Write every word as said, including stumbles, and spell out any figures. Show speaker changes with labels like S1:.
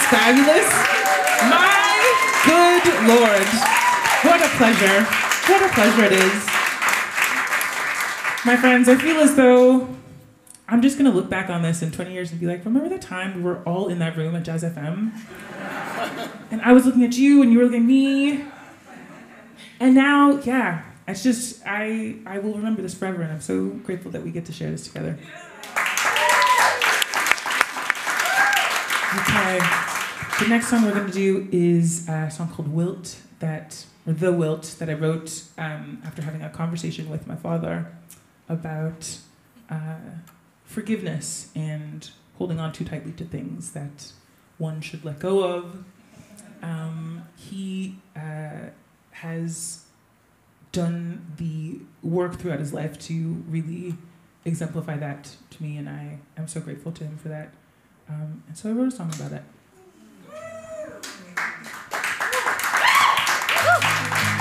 S1: That's fabulous. My good Lord. What a pleasure. What a pleasure it is. My friends, I feel as though I'm just going to look back on this in twenty years and be like, remember the time we were all in that room at Jazz F M? And I was looking at you and you were looking at me. And now, yeah, it's just, I, I will remember this forever, and I'm so grateful that we get to share this together. Okay, the next song we're going to do is a song called Wilt, that, or The Wilt, that I wrote um, after having a conversation with my father about uh, forgiveness and holding on too tightly to things that one should let go of. Um, he uh, has done the work throughout his life to really exemplify that to me, and I am so grateful to him for that. Um, and so I wrote a song about it.